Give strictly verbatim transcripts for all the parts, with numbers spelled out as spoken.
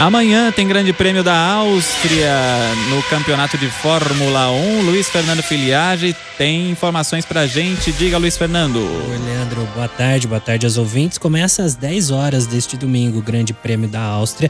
Amanhã tem Grande Prêmio da Áustria no Campeonato de Fórmula um. Luiz Fernando Filiage tem informações pra gente. Diga, Luiz Fernando. Oi, Leandro. Boa tarde. Boa tarde aos ouvintes. Começa às dez horas deste domingo o Grande Prêmio da Áustria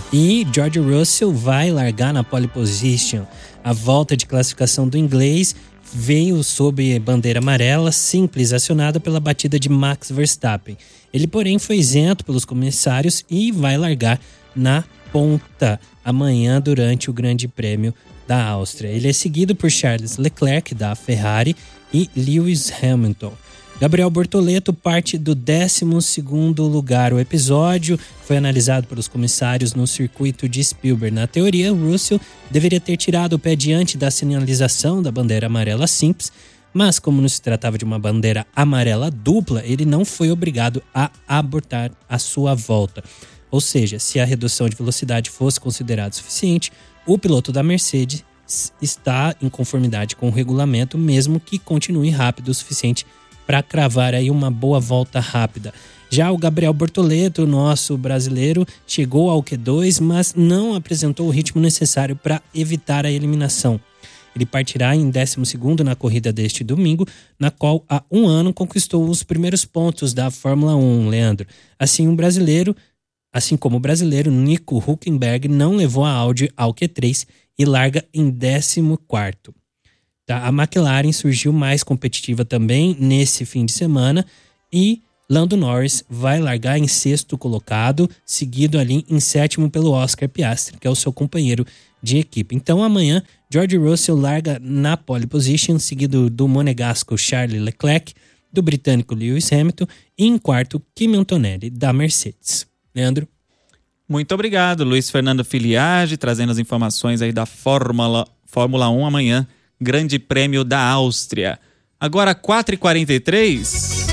e George Russell vai largar na pole position. A volta de classificação do inglês veio sob bandeira amarela, simples, acionada pela batida de Max Verstappen. Ele, porém, foi isento pelos comissários e vai largar na ponta amanhã durante o Grande Prêmio da Áustria. Ele é seguido por Charles Leclerc, da Ferrari, e Lewis Hamilton. Gabriel Bortoleto parte do décimo segundo lugar. O episódio foi analisado pelos comissários no circuito de Spielberg. Na teoria, Russell deveria ter tirado o pé diante da sinalização da bandeira amarela simples, mas como não se tratava de uma bandeira amarela dupla, ele não foi obrigado a abortar a sua volta. Ou seja, se a redução de velocidade fosse considerada suficiente, o piloto da Mercedes está em conformidade com o regulamento, mesmo que continue rápido o suficiente para cravar aí uma boa volta rápida. Já o Gabriel Bortoleto, nosso brasileiro, chegou ao Q dois, mas não apresentou o ritmo necessário para evitar a eliminação. Ele partirá em décimo segundo na corrida deste domingo, na qual há um ano conquistou os primeiros pontos da Fórmula um, Leandro. Assim, o brasileiro... Assim como o brasileiro Nico Hülkenberg não levou a Audi ao Q três e larga em décimo quarto. Tá? A McLaren surgiu mais competitiva também nesse fim de semana e Lando Norris vai largar em sexto colocado, seguido ali em sétimo pelo Oscar Piastri, que é o seu companheiro de equipe. Então amanhã, George Russell larga na pole position, seguido do monegasco Charles Leclerc, do britânico Lewis Hamilton e em quarto Kimi Antonelli, da Mercedes. Leandro? Muito obrigado, Luiz Fernando Filiage, trazendo as informações aí da Fórmula, Fórmula um amanhã, Grande Prêmio da Áustria. Agora, quatro e quarenta e três.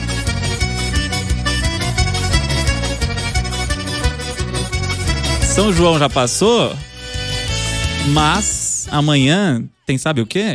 São João já passou, mas amanhã tem sabe o quê?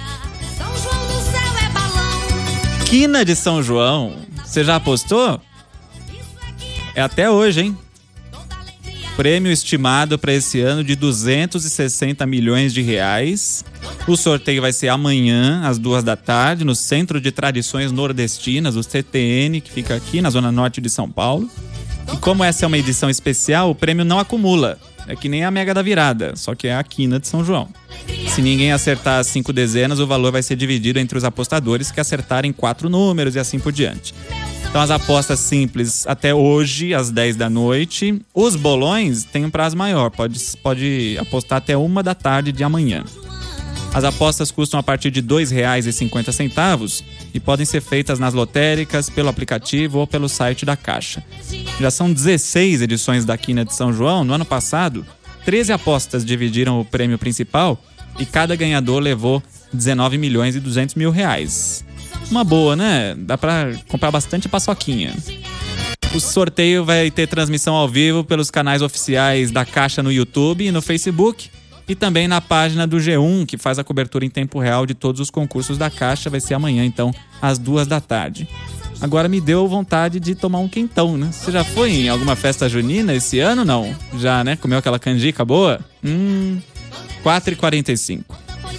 Quina de São João. Você já apostou? É até hoje, hein? Prêmio estimado para esse ano de duzentos e sessenta milhões de reais. O sorteio vai ser amanhã, às duas da tarde, no Centro de Tradições Nordestinas, o C T N, que fica aqui na Zona Norte de São Paulo. E como essa é uma edição especial, o prêmio não acumula. É que nem a Mega da Virada, só que é a Quina de São João. Se ninguém acertar as cinco dezenas, o valor vai ser dividido entre os apostadores que acertarem quatro números e assim por diante. Então as apostas simples até hoje, às dez da noite. Os bolões têm um prazo maior, pode, pode apostar até uma da tarde de amanhã. As apostas custam a partir de dois reais e cinquenta centavos e podem ser feitas nas lotéricas, pelo aplicativo ou pelo site da Caixa. Já são dezesseis edições da Quina de São João. No ano passado, treze apostas dividiram o prêmio principal e cada ganhador levou dezenove milhões e duzentos mil reais. Uma boa, né? Dá pra comprar bastante paçoquinha. O sorteio vai ter transmissão ao vivo pelos canais oficiais da Caixa no YouTube e no Facebook e também na página do G um, que faz a cobertura em tempo real de todos os concursos da Caixa. Vai ser amanhã, então, às duas da tarde. Agora me deu vontade de tomar um quentão, né? Você já foi em alguma festa junina esse ano, não? Já, né? Comeu aquela canjica boa? Hum... quatro e quarenta e cinco.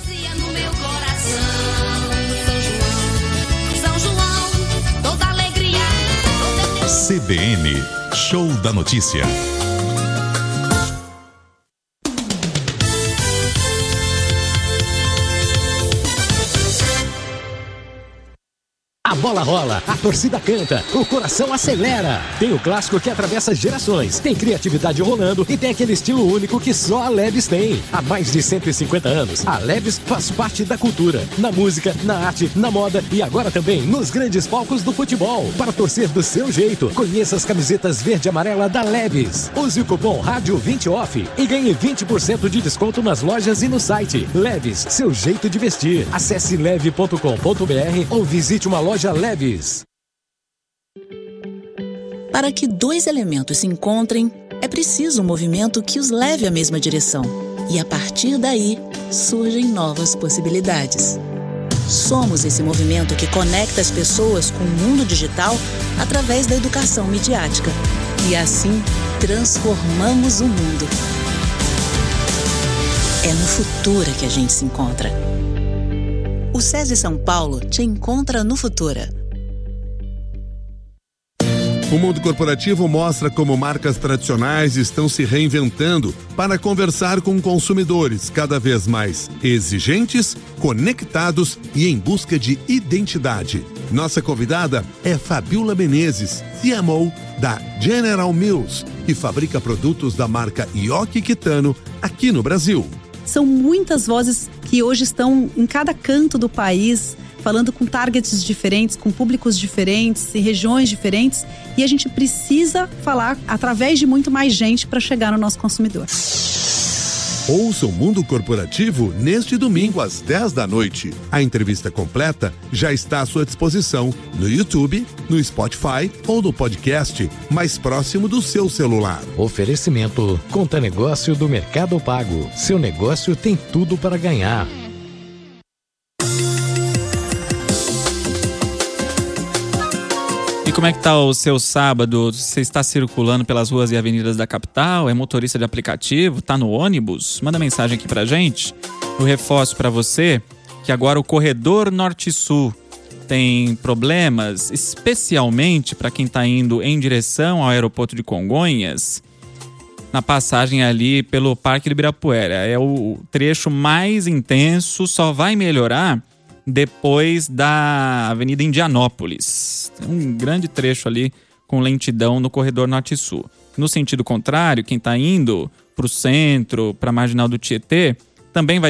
C B N, Show da Notícia. A bola rola, a torcida canta, o coração acelera. Tem o clássico que atravessa gerações, tem criatividade rolando e tem aquele estilo único que só a Leves tem. Há mais de cento e cinquenta anos, a Leves faz parte da cultura, na música, na arte, na moda e agora também nos grandes palcos do futebol. Para torcer do seu jeito, conheça as camisetas verde e amarela da Leves. Use o cupom Rádio vinte Off e ganhe vinte por cento de desconto nas lojas e no site. Leves, seu jeito de vestir. Acesse leve ponto com ponto br ou visite uma loja Leves. Para que dois elementos se encontrem, é preciso um movimento que os leve à mesma direção. E a partir daí, surgem novas possibilidades. Somos esse movimento que conecta as pessoas com o mundo digital através da educação midiática. E assim, transformamos o mundo. É no Futura que a gente se encontra. O SESI São Paulo te encontra no Futura. O mundo corporativo mostra como marcas tradicionais estão se reinventando para conversar com consumidores cada vez mais exigentes, conectados e em busca de identidade. Nossa convidada é Fabiola Menezes, C M O da General Mills, que fabrica produtos da marca Yoki Kitano aqui no Brasil. São muitas vozes que hoje estão em cada canto do país, falando com targets diferentes, com públicos diferentes, em regiões diferentes, e a gente precisa falar através de muito mais gente para chegar no nosso consumidor. Ouça o Mundo Corporativo neste domingo às dez da noite. A entrevista completa já está à sua disposição no YouTube, no Spotify ou no podcast mais próximo do seu celular. Oferecimento Conta Negócio do Mercado Pago. Seu negócio tem tudo para ganhar. E como é que tá o seu sábado? Você está circulando pelas ruas e avenidas da capital? É motorista de aplicativo? Tá no ônibus? Manda mensagem aqui pra gente. Eu reforço pra você que agora o corredor Norte-Sul tem problemas, especialmente para quem tá indo em direção ao aeroporto de Congonhas, na passagem ali pelo Parque do Ibirapuera. É o trecho mais intenso, só vai melhorar depois da Avenida Indianópolis. Tem um grande trecho ali com lentidão no corredor Norte-Sul. No sentido contrário, quem está indo para o centro, para a Marginal do Tietê, também vai